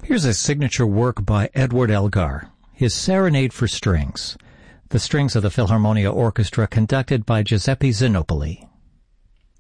Here's a signature work by Edward Elgar, his Serenade for Strings, the strings of the Philharmonia Orchestra conducted by Giuseppe Zinopoli.